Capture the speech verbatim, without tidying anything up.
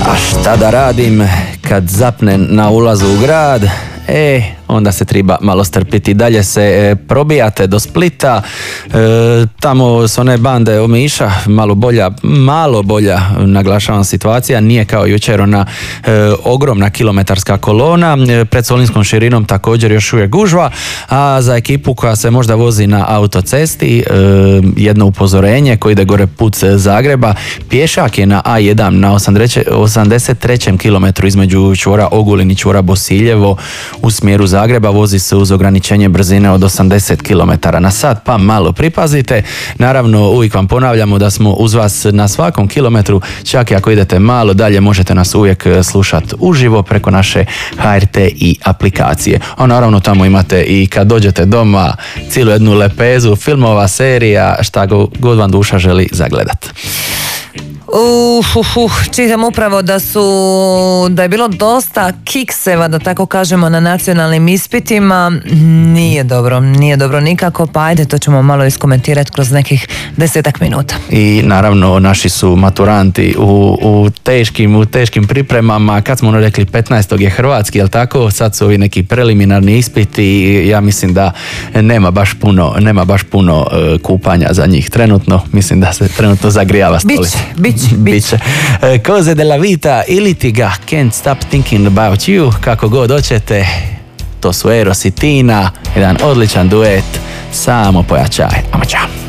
A šta da radim kad zapnem na ulazu u grad? E, onda se treba malo strpiti. Dalje se e, probijate do Splita, e, tamo s one bande Omiša, malo bolja, malo bolja, naglašavam, situacija, nije kao jučer ona e, ogromna kilometarska kolona, e, pred Solinskom širinom također još uvijek gužva, a za ekipu koja se možda vozi na autocesti, e, jedno upozorenje koji ide gore put Zagreba, pješak je na A jedan na osamdeset trećem kilometru između čvora Ogulin i čvora Bosiljevo u smjeru Zagreba, vozi se uz ograničenje brzine od osamdeset kilometara na sat, pa malo pripazite. Naravno, uvijek vam ponavljamo da smo uz vas na svakom kilometru, čak i ako idete malo dalje, možete nas uvijek slušati uživo preko naše H R T i aplikacije. A naravno, tamo imate i kad dođete doma cijelu jednu lepezu filmova, serija, šta god vam duša želi zagledat. Uh, uh, uh, čitam upravo da su da je bilo dosta kikseva, da tako kažemo, na nacionalnim ispitima. Nije dobro, nije dobro nikako, pa ajde, to ćemo malo iskomentirati kroz nekih desetak minuta. I naravno naši su maturanti u, u teškim u teškim pripremama. Kad smo ono rekli petnaestog je hrvatski, jel tako? Sad su ovi neki preliminarni ispiti i ja mislim da nema baš puno nema baš puno uh, kupanja za njih trenutno. Mislim da se trenutno zagrijava stolica. Biće, biće. Biće. Cose della vita ili ti ga Can't Stop Thinking About You, kako god hoćete. To su Eros i Tina, jedan odličan duet, samo pojačaj. Ama čao.